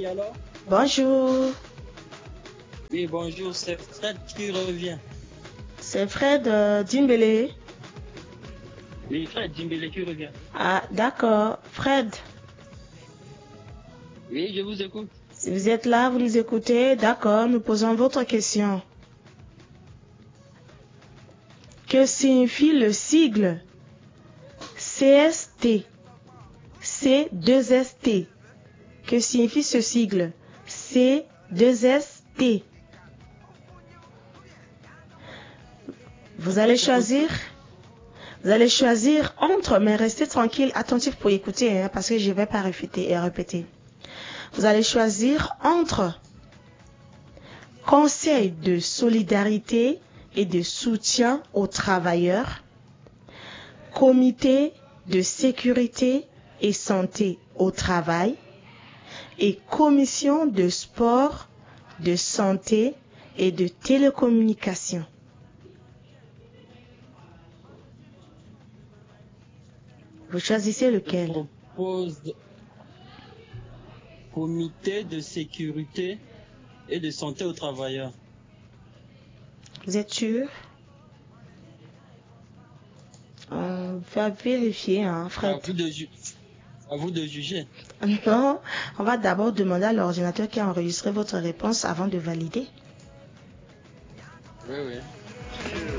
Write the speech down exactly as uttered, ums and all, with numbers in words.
alors? Bonjour. Oui, bonjour, c'est Fred qui revient. C'est Fred euh, Dimbélé. Oui, Fred Dimbélé qui revient. Ah, d'accord. Fred, Oui, je vous écoute. si vous êtes là, vous nous écoutez. D'accord, nous posons votre question. Que signifie le sigle C S T? C deux S T. Que signifie ce sigle C deux S T? Vous allez choisir, vous allez choisir entre, mais restez tranquille, attentif pour écouter, hein, parce que je ne vais pas répéter et répéter. Vous allez choisir entre Conseil de solidarité et de soutien aux travailleurs, Comité de sécurité et santé au travail et Commission de sport, de santé et de télécommunications. Vous choisissez lequel? Je propose Comité de sécurité et de santé aux travailleurs. Vous êtes sûr? On va vérifier, hein, Fred. À vous de, ju- à vous de juger. Non, on va d'abord demander à l'ordinateur qui a enregistré votre réponse avant de valider. Oui, oui.